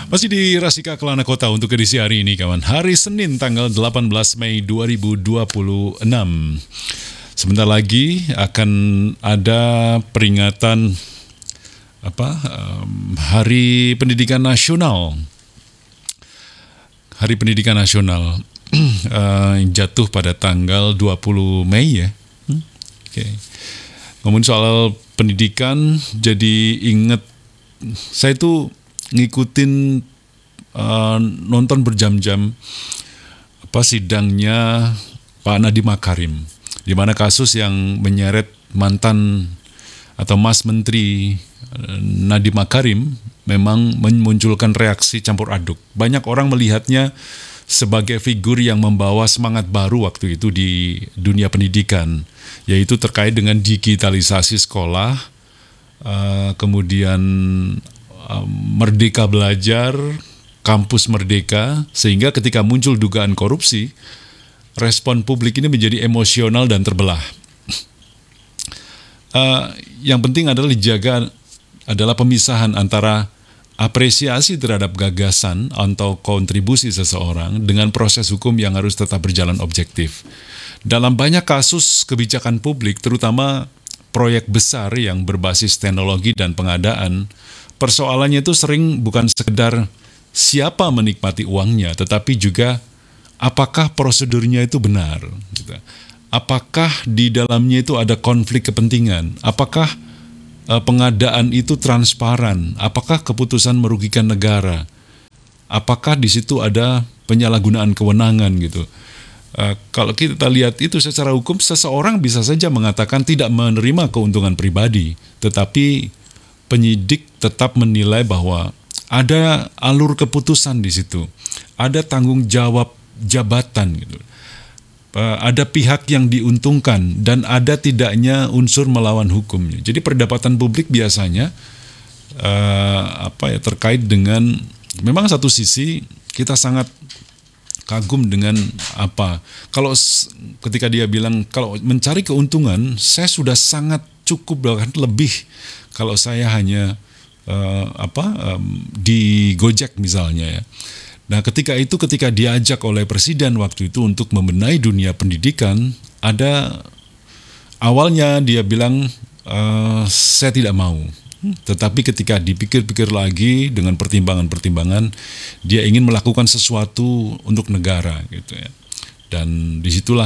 Masih di Rasika Kelana Kota untuk edisi hari ini, kawan. Hari Senin tanggal 18 Mei 2026. Sebentar lagi akan ada peringatan Hari Pendidikan Nasional. Hari Pendidikan Nasional jatuh pada tanggal 20 Mei ya. Oke. Ngomongin soal pendidikan, jadi ingat saya tuh ngikutin nonton berjam-jam sidangnya Pak Nadiem Makarim, di mana kasus yang menyeret mantan atau Mas Menteri Nadiem Makarim memang memunculkan reaksi campur aduk. Banyak orang melihatnya sebagai figur yang membawa semangat baru waktu itu di dunia pendidikan, yaitu terkait dengan digitalisasi sekolah, kemudian Merdeka Belajar, Kampus Merdeka, sehingga ketika muncul dugaan korupsi, respon publik ini menjadi emosional dan terbelah. Yang penting adalah dijaga adalah pemisahan antara apresiasi terhadap gagasan atau kontribusi seseorang dengan proses hukum yang harus tetap berjalan objektif. Dalam banyak kasus kebijakan publik, terutama proyek besar yang berbasis teknologi dan pengadaan, persoalannya itu sering bukan sekedar siapa menikmati uangnya, tetapi juga apakah prosedurnya itu benar. Apakah di dalamnya itu ada konflik kepentingan? Apakah pengadaan itu transparan? Apakah keputusan merugikan negara? Apakah di situ ada penyalahgunaan kewenangan gitu? Kalau kita lihat itu secara hukum, seseorang bisa saja mengatakan tidak menerima keuntungan pribadi, tetapi penyidik tetap menilai bahwa ada alur keputusan di situ, ada tanggung jawab jabatan gitu. Ada pihak yang diuntungkan dan ada tidaknya unsur melawan hukumnya. Jadi perdebatan publik biasanya terkait dengan, memang satu sisi kita sangat kagum dengan kalau ketika dia bilang kalau mencari keuntungan saya sudah sangat cukup, bahkan lebih kalau saya hanya di Gojek misalnya ya. Nah, ketika diajak oleh presiden waktu itu untuk membenahi dunia pendidikan, awalnya dia bilang saya tidak mau. Tetapi ketika dipikir-pikir lagi dengan pertimbangan-pertimbangan, dia ingin melakukan sesuatu untuk negara gitu ya. Dan disitulah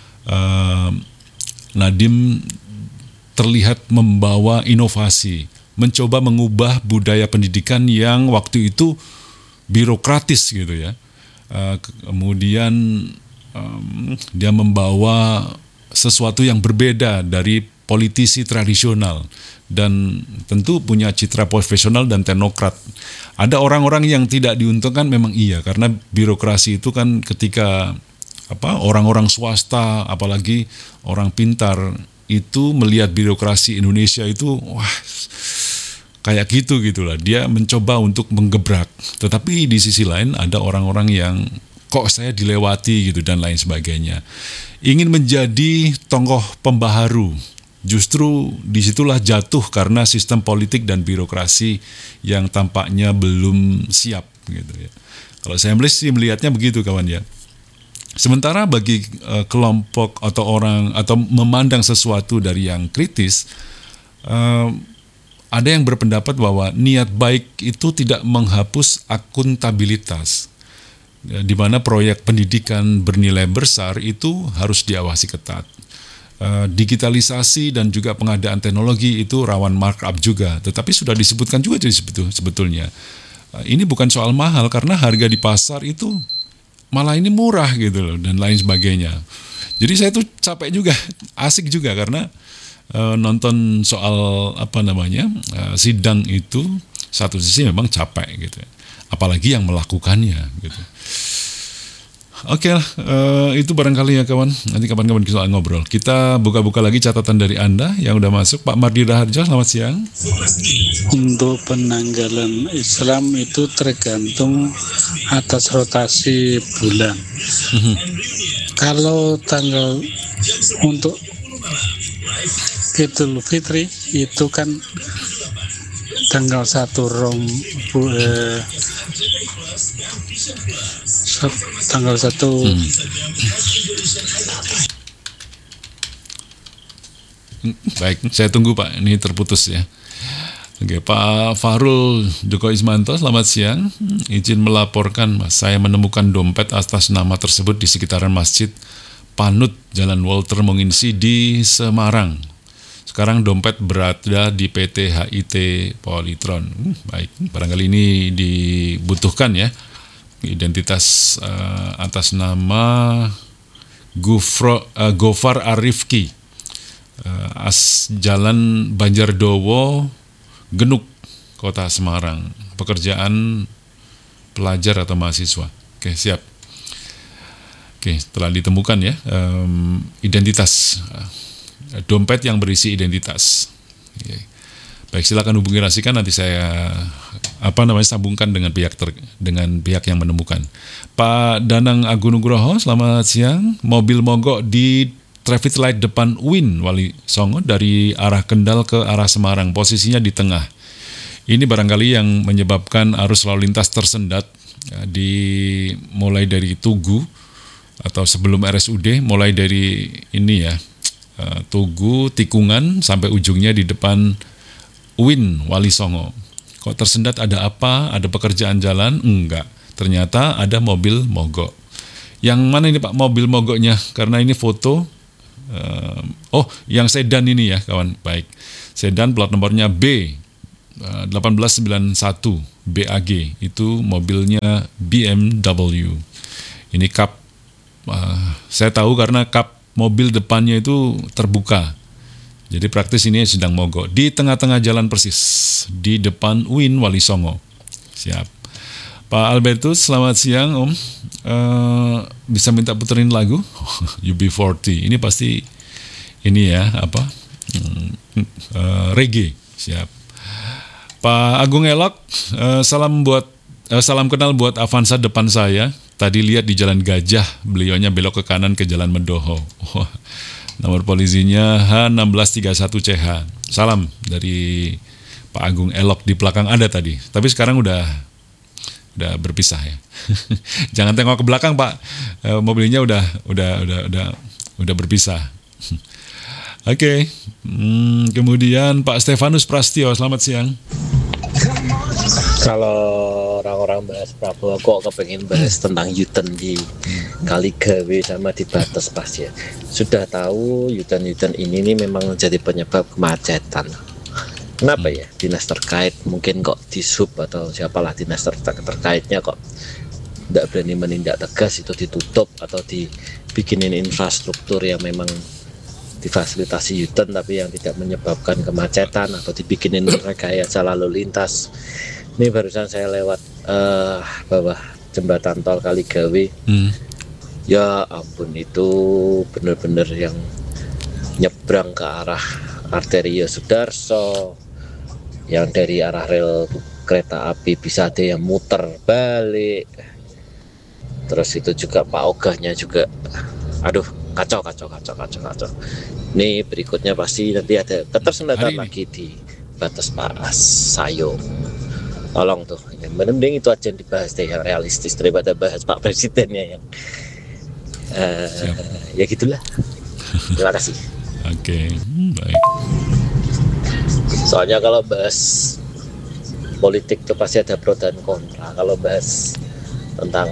Nadiem terlihat membawa inovasi, mencoba mengubah budaya pendidikan yang waktu itu birokratis gitu ya. Kemudian dia membawa sesuatu yang berbeda dari politisi tradisional dan tentu punya citra profesional dan teknokrat. Ada orang-orang yang tidak diuntungkan, memang iya, karena birokrasi itu kan ketika orang-orang swasta, apalagi orang pintar itu melihat birokrasi Indonesia itu kayak gitulah. Dia mencoba untuk menggebrak. Tetapi di sisi lain ada orang-orang yang kok saya dilewati gitu dan lain sebagainya. Ingin menjadi tokoh pembaharu. Justru disitulah jatuh karena sistem politik dan birokrasi yang tampaknya belum siap gitu ya. Kalau saya melihatnya begitu, kawan ya. Sementara bagi kelompok atau orang atau memandang sesuatu dari yang kritis, ada yang berpendapat bahwa niat baik itu tidak menghapus akuntabilitas, di mana proyek pendidikan bernilai besar itu harus diawasi ketat. Digitalisasi dan juga pengadaan teknologi itu rawan markup juga, tetapi sudah disebutkan juga sebetulnya. Ini bukan soal mahal karena harga di pasar itu malah ini murah gitu loh dan lain sebagainya. Jadi saya tuh capek juga, asik juga karena nonton soal sidang itu, satu sisi memang capek gitu, apalagi yang melakukannya gitu. Oke lah, itu barangkali ya kawan. Nanti kapan-kapan kita ngobrol. Kita buka-buka lagi catatan dari Anda yang udah masuk. Pak Mardi Raharjo, selamat siang. Untuk penanggalan Islam itu tergantung atas rotasi bulan. Kalau tanggal untuk Idul Fitri itu kan tanggal 1 tanggal 1 Baik, saya tunggu Pak, ini terputus ya. Oke, Pak Fahrul Joko Ismanto, selamat siang. Izin melaporkan, Mas, saya menemukan dompet atas nama tersebut di sekitaran Masjid Panut, Jalan Walter Monginsi di Semarang. Sekarang dompet berada di PT HIT Polytron. Baik, barangkali ini dibutuhkan ya. Identitas atas nama Gofar Arifki. Jalan Banjardowo, Genuk, Kota Semarang. Pekerjaan pelajar atau mahasiswa. Oke, siap. Oke, telah ditemukan ya identitas dompet yang berisi identitas. Oke. Baik, silakan hubungi Rasika, nanti saya sambungkan dengan pihak yang menemukan. Pak Danang Agung Nugroho, selamat siang. Mobil mogok di traffic light depan UIN Wali Songo dari arah Kendal ke arah Semarang, posisinya di tengah. Ini barangkali yang menyebabkan arus lalu lintas tersendat mulai dari Tugu atau sebelum RSUD, mulai dari ini ya, Tugu, Tikungan sampai ujungnya di depan UIN Wali Songo. Kok tersendat, ada apa? Ada pekerjaan jalan? Enggak. Ternyata ada mobil mogok. Yang mana ini Pak mobil mogoknya? Karena ini foto. Yang sedan ini ya kawan. Baik, sedan plat nomornya B 1891 BAG, itu mobilnya BMW. Ini kap, saya tahu karena kap mobil depannya itu terbuka, jadi praktis ini sedang mogok di tengah-tengah jalan persis di depan UIN Wali Songo. Siap. Pak Albertus, selamat siang Om. Bisa minta puterin lagu UB40. Ini pasti ini ya reggae. Siap. Pak Agung Elok, salam kenal buat Avanza depan saya. Tadi lihat di Jalan Gajah, beliaunya belok ke kanan ke Jalan Mendoho. Nomor polisinya H1631CH. Salam dari Pak Agung Elok, di belakang ada tadi. Tapi sekarang udah berpisah ya. Jangan tengok ke belakang Pak, mobilnya udah berpisah. Oke. Kemudian Pak Stefanus Prastio, selamat siang. Kalau orang-orang bahas Prabowo kok kepengen bahas tentang U-turn di Kaligawe sama di Batas Pas ya. Sudah tahu U-turn ini nih memang jadi penyebab kemacetan. Kenapa ya dinas terkait mungkin kok disub atau siapalah dinas terkaitnya kok tidak berani menindak tegas, itu ditutup atau dibikinin infrastruktur yang memang difasilitasi U-turn tapi yang tidak menyebabkan kemacetan, atau dibikinin rekayasa lalu lintas. Ini barusan saya lewat bawah jembatan tol Kaligawe. Ya ampun, itu benar-benar yang nyebrang ke arah Arterio Sudarso, yang dari arah rel kereta api bisa ada yang muter balik. Terus itu juga Pak Ogahnya juga, aduh kacau. Nih berikutnya pasti nanti ada ketersendatan lagi di Batas Pas Sayong. Tolong tuh, mending itu aja dibahas deh yang realistis daripada bahas Pak Presidennya yang ya gitulah. Terima kasih. Oke, baik. Soalnya kalau bahas politik itu pasti ada pro dan kontra. Kalau bahas tentang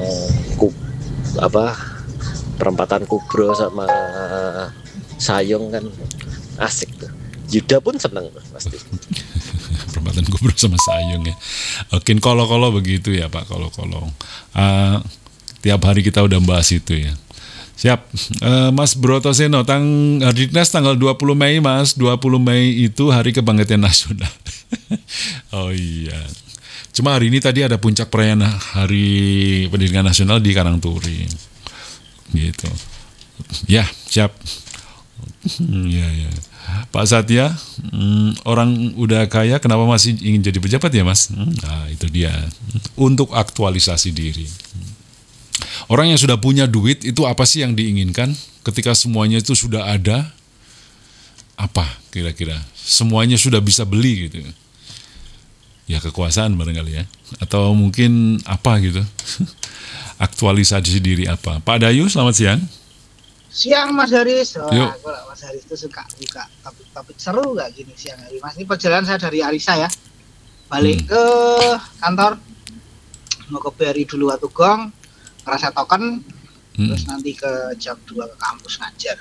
perempatan Kubro sama Sayong kan asik tuh. Yuda pun seneng pasti. Perempatan Kubro sama Sayong ya. Oke, kolo-kolo begitu ya Pak, kolo-kolo. Tiap hari kita udah bahas itu ya. Siap. Mas Broto Seno, Hardiknas tanggal 20 Mei Mas. 20 Mei itu Hari Kebangkitan Nasional. Oh iya. Cuma hari ini tadi ada puncak perayaan Hari Pendidikan Nasional di Karangturi. Gitu. Ya, siap. Ya. Pak Satya, orang udah kaya kenapa masih ingin jadi pejabat ya Mas? Nah, itu dia. Untuk aktualisasi diri. Orang yang sudah punya duit itu apa sih yang diinginkan ketika semuanya itu sudah ada? Apa kira-kira? Semuanya sudah bisa beli gitu. Ya kekuasaan barangkali ya. Atau mungkin apa gitu. Aktualisasi diri apa. Pak Dayu, selamat siang. Siang Mas Haris. Wah, Yuk. aku lah Mas Haris itu suka buka topik-topik seru gak gini siang hari. Mas, ini perjalanan saya dari Arisa ya. Balik ke kantor. Mau ke BRI dulu Watugong, ngerasa token, terus nanti ke jam 2 ke kampus ngajar.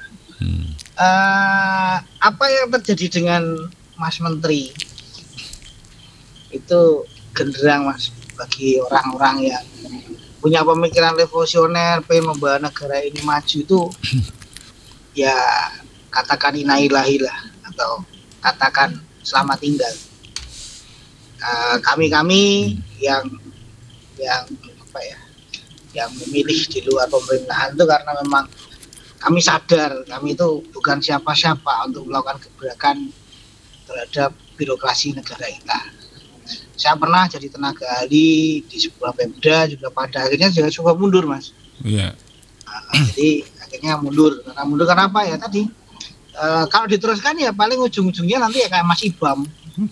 Apa yang terjadi dengan Mas Menteri? Itu genderang Mas, bagi orang-orang yang punya pemikiran revolusioner, pengen membawa negara ini maju itu ya katakan inailahi lah, atau katakan selamat tinggal. Kami yang apa ya, yang memilih di luar pemerintahan itu karena memang kami sadar kami itu bukan siapa-siapa untuk melakukan gebrakan terhadap birokrasi negara kita. Saya pernah jadi tenaga ahli di sebuah Pemda juga, pada akhirnya juga coba mundur Mas. Iya. Jadi akhirnya mundur karena apa ya tadi, kalau diteruskan ya paling ujung-ujungnya nanti ya kayak Mas Ibam.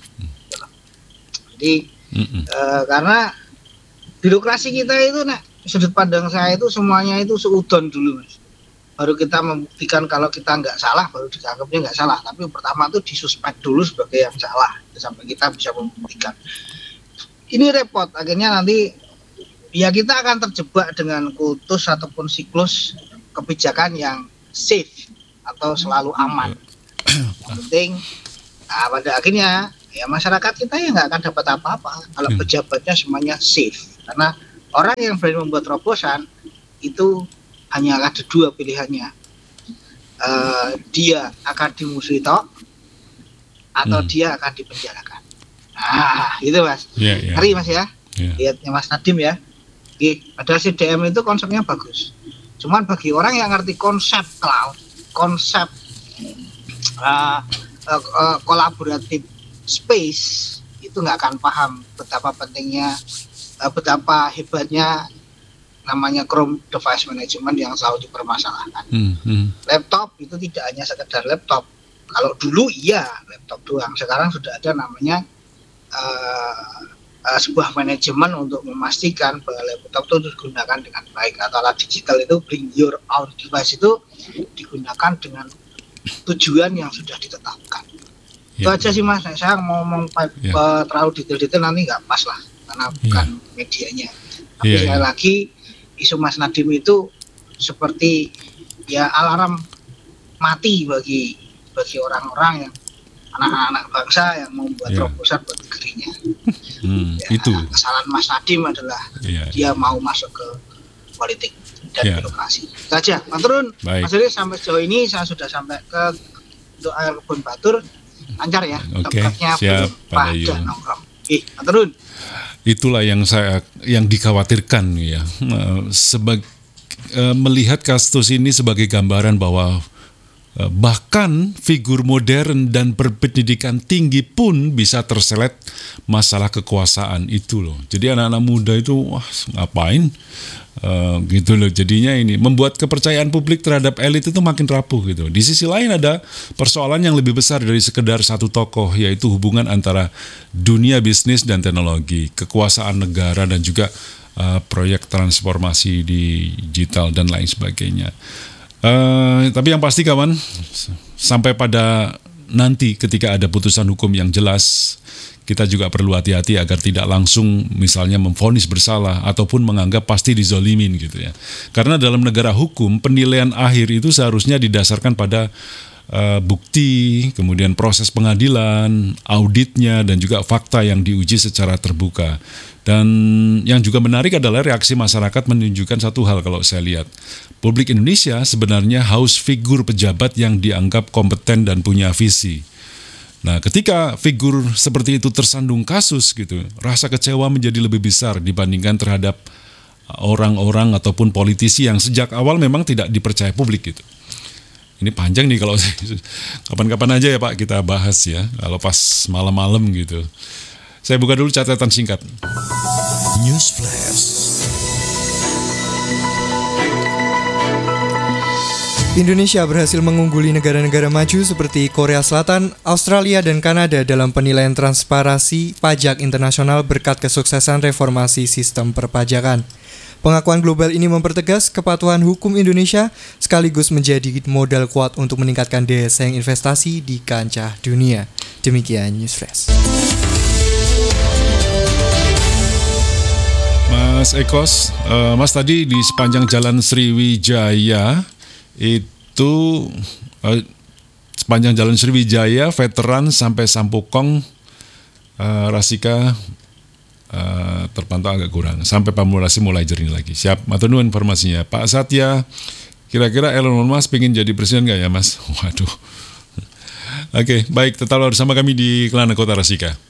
Jadi karena birokrasi kita itu sudut pandang saya itu semuanya itu seudon dulu Mas. Baru kita membuktikan kalau kita nggak salah, baru dianggapnya nggak salah. Tapi pertama itu disuspek dulu sebagai yang salah sampai kita bisa membuktikan. Ini repot, akhirnya nanti ya kita akan terjebak dengan kultus ataupun siklus kebijakan yang safe atau selalu aman. Yang penting pada akhirnya ya masyarakat kita ya nggak akan dapat apa-apa kalau pejabatnya semuanya safe. Karena orang yang berani membuat terobosan itu hanya ada dua pilihannya, dia akan dimusuhi toh atau dia akan dipenjarakan. Gitu Mas. Ngeri Mas ya. Lihatnya Mas Nadim ya. Padahal CDM itu konsepnya bagus. Cuman bagi orang yang ngerti konsep cloud, konsep kolaboratif space, itu nggak akan paham betapa pentingnya, betapa hebatnya namanya Chrome Device Management yang selalu dipermasalahkan. Laptop itu tidak hanya sekedar laptop. Kalau dulu iya laptop doang, sekarang sudah ada namanya sebuah manajemen untuk memastikan bahwa laptop itu digunakan dengan baik, atau alat digital itu bring your own device itu digunakan dengan tujuan yang sudah ditetapkan. Itu aja sih Mas, saya mau ngomong terlalu detail-detail nanti nggak pas lah karena bukan medianya. Tapi sekali lagi isu Mas Nadim itu seperti ya alarm mati bagi orang-orang yang anak-anak bangsa yang membuat terobosan buat negerinya. Itu kesalahan Mas Nadim adalah dia mau masuk ke politik dan birokrasi. Itu aja, Maturun. Mas Eri, sampai sejauh ini saya sudah sampai ke doa Kebun Batur, lancar ya. Tempatnya siap, Pak Dayu. Maturun. Itulah yang dikhawatirkan ya, melihat kasus ini sebagai gambaran bahwa bahkan figur modern dan berpendidikan tinggi pun bisa terselet masalah kekuasaan itu loh. Jadi anak-anak muda itu ngapain gitu loh. Jadinya ini membuat kepercayaan publik terhadap elit itu makin rapuh gitu. Di sisi lain ada persoalan yang lebih besar dari sekedar satu tokoh, yaitu hubungan antara dunia bisnis dan teknologi, kekuasaan negara dan juga proyek transformasi digital dan lain sebagainya. Tapi yang pasti kawan, sampai pada nanti ketika ada putusan hukum yang jelas, kita juga perlu hati-hati agar tidak langsung misalnya memvonis bersalah ataupun menganggap pasti dizolimin gitu ya. Karena dalam negara hukum penilaian akhir itu seharusnya didasarkan pada bukti, kemudian proses pengadilan, auditnya dan juga fakta yang diuji secara terbuka. Dan yang juga menarik adalah reaksi masyarakat menunjukkan satu hal kalau saya lihat. Publik Indonesia sebenarnya haus figur pejabat yang dianggap kompeten dan punya visi. Nah, ketika figur seperti itu tersandung kasus gitu, rasa kecewa menjadi lebih besar dibandingkan terhadap orang-orang ataupun politisi yang sejak awal memang tidak dipercaya publik gitu. Ini panjang nih kalau kapan-kapan aja ya Pak kita bahas ya, kalau pas malam-malam gitu. Saya buka dulu catatan singkat. News Flash. Indonesia berhasil mengungguli negara-negara maju seperti Korea Selatan, Australia, dan Kanada dalam penilaian transparansi pajak internasional berkat kesuksesan reformasi sistem perpajakan. Pengakuan global ini mempertegas kepatuhan hukum Indonesia sekaligus menjadi modal kuat untuk meningkatkan daya saing investasi di kancah dunia. Demikian News Flash. Mas Ekos, Mas tadi di sepanjang Jalan Sriwijaya itu sepanjang Jalan Sriwijaya, veteran sampai Sampokong, Rasika terpantau agak kurang. Sampai Pamulasi mulai jernih lagi. Siap, matur nuwun informasinya. Pak Satya, kira-kira Elon Musk pengen jadi presiden nggak ya Mas? Waduh. Oke, baik, tetaplah bersama kami di Kelana Kota Rasika.